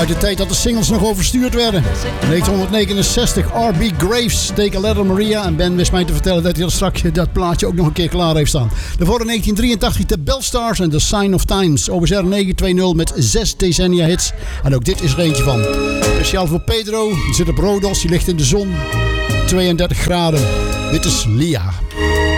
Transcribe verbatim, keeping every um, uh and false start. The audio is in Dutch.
Uit de tijd dat de singles nog overstuurd werden. negentienhonderdnegenenzestig, R B Graves, Take a Letter Maria. En Ben wist mij te vertellen dat hij straks dat plaatje ook nog een keer klaar heeft staan. Daarvoor in negentien drieëntachtig de Bellstars en The Sign of Times. O S R negen twintig met zes decennia hits. En ook dit is er eentje van. Speciaal voor Pedro, die zit op Rodos, die ligt in de zon. tweeëndertig graden. Dit is Lia.